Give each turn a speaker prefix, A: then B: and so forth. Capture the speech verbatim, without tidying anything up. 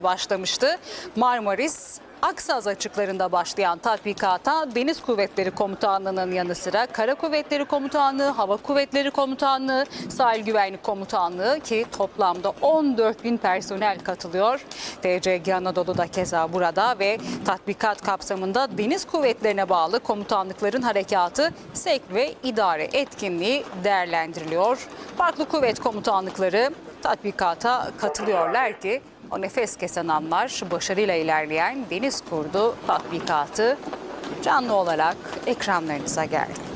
A: başlamıştı. Marmaris Aksaz açıklarında başlayan tatbikata Deniz Kuvvetleri Komutanlığı'nın yanı sıra Kara Kuvvetleri Komutanlığı, Hava Kuvvetleri Komutanlığı, Sahil Güvenlik Komutanlığı ki toplamda on dört bin personel katılıyor. T C G Anadolu da keza burada ve tatbikat kapsamında Deniz Kuvvetlerine bağlı komutanlıkların harekatı, sevk ve idare etkinliği değerlendiriliyor. Farklı kuvvet komutanlıkları tatbikata katılıyorlar ki o nefes kesen anlar, başarıyla ilerleyen Deniz Kurdu tatbikatı canlı olarak ekranlarınıza geldi.